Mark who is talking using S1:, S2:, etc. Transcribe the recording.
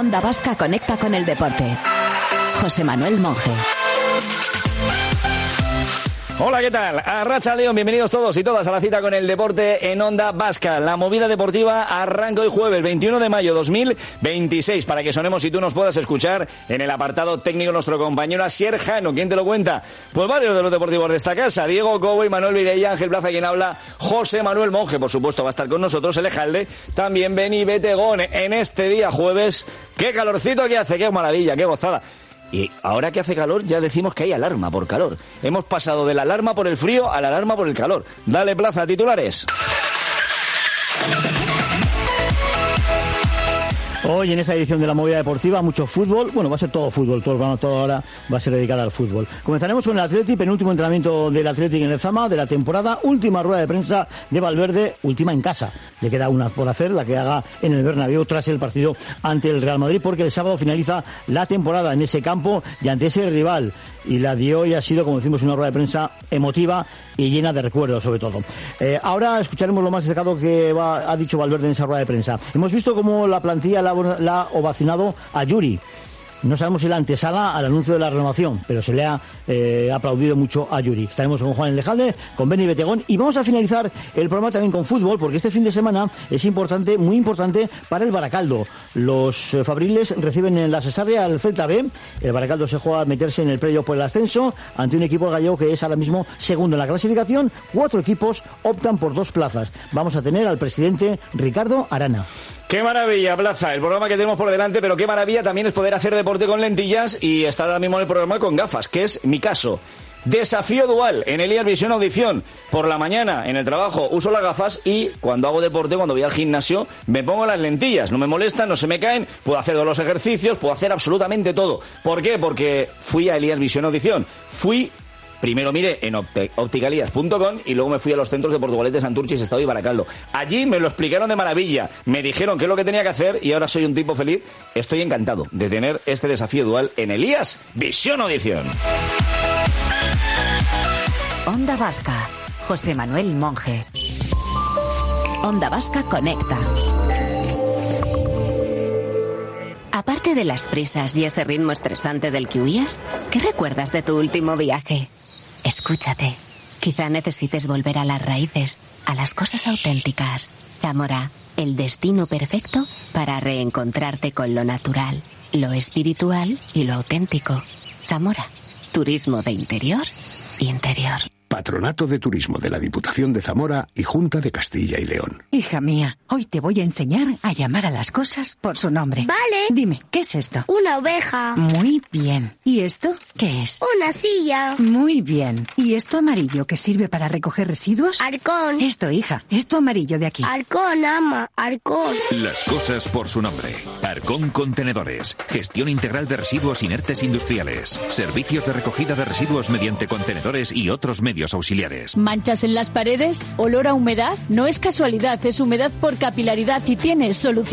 S1: Onda Vasca conecta con el deporte. José Manuel Monje.
S2: Hola, ¿qué tal? Arratxa León, bienvenidos todos y todas a la cita con el deporte en Onda Vasca. La movida deportiva arranca hoy jueves 21 de mayo 2026 para que sonemos y tú nos puedas escuchar en el apartado técnico nuestro compañero Asier Jano. ¿Quién te lo cuenta? Pues varios de los deportivos de esta casa. Diego Cobo y Manuel Vidella, Ángel Plaza, quien habla, José Manuel Monje. Por supuesto va a estar con nosotros el Ejalde, también Beni Betegón en este día jueves. ¡Qué calorcito que hace! ¡Qué maravilla! ¡Qué gozada! Y ahora que hace calor ya decimos que hay alarma por calor. Hemos pasado de la alarma por el frío a la alarma por el calor. Dale, Plaza, titulares.
S3: Hoy en esta edición de la movida deportiva mucho fútbol, bueno, va a ser todo fútbol, todo el programa, toda hora va a ser dedicada al fútbol. Comenzaremos con el Atleti, penúltimo entrenamiento del Atleti en el Zama de la temporada, última rueda de prensa de Valverde, última en casa. Le queda una por hacer, la que haga en el Bernabéu tras el partido ante el Real Madrid, porque el sábado finaliza la temporada en ese campo y ante ese rival. Y la de hoy ha sido, como decimos, una rueda de prensa emotiva y llena de recuerdos, sobre todo. Ahora escucharemos lo más destacado que ha dicho Valverde en esa rueda de prensa. Hemos visto cómo la plantilla la ha ovacionado a Yuri. No sabemos si la antesala al anuncio de la renovación, pero se le ha aplaudido mucho a Yuri. Estaremos con Juan Lejalde, con Beni Betegón y vamos a finalizar el programa también con fútbol, porque este fin de semana es importante, muy importante para el Baracaldo. Los fabriles reciben en la Cesarea al Celta B. El Baracaldo se juega a meterse en el playoff por el ascenso ante un equipo gallego que es ahora mismo segundo en la clasificación. 4 equipos optan por 2 plazas. Vamos a tener al presidente Ricardo Arana.
S2: ¡Qué maravilla, Plaza! El programa que tenemos por delante, pero qué maravilla también es poder hacer deporte con lentillas y estar ahora mismo en el programa con gafas, que es mi caso. Desafío dual en Elías Visión Audición. Por la mañana en el trabajo uso las gafas y cuando hago deporte, cuando voy al gimnasio, me pongo las lentillas. No me molestan, no se me caen, puedo hacer todos los ejercicios, puedo hacer absolutamente todo. ¿Por qué? Porque fui a Elías Visión Audición. Primero miré en opticalías.com y luego me fui a los centros de Portugalete, Santurce, Sestao y Baracaldo. Allí me lo explicaron de maravilla, me dijeron qué es lo que tenía que hacer y ahora soy un tipo feliz. Estoy encantado de tener este desafío dual en Elías Visión Audición.
S1: Onda Vasca, José Manuel Monje. Onda Vasca conecta. Aparte de las prisas y ese ritmo estresante del que huías, ¿qué recuerdas de tu último viaje? Escúchate. Quizá necesites volver a las raíces, a las cosas auténticas. Zamora, el destino perfecto para reencontrarte con lo natural, lo espiritual y lo auténtico. Zamora, turismo de interior.
S4: Patronato de Turismo de la Diputación de Zamora y Junta de Castilla y León.
S5: Hija mía, hoy te voy a enseñar a llamar a las cosas por su nombre.
S6: Vale.
S5: Dime, ¿qué es esto?
S6: Una oveja.
S5: Muy bien. ¿Y esto qué es?
S6: Una silla.
S5: Muy bien. ¿Y esto amarillo que sirve para recoger residuos?
S6: Arcón.
S5: Esto, hija, esto amarillo de aquí.
S6: Arcón, ama, Arcón.
S7: Las cosas por su nombre. Arcón Contenedores. Gestión integral de residuos inertes industriales. Servicios de recogida de residuos mediante contenedores y otros medios auxiliares.
S8: ¿Manchas en las paredes? ¿Olor a humedad? No es casualidad, es humedad por capilaridad y tiene solución.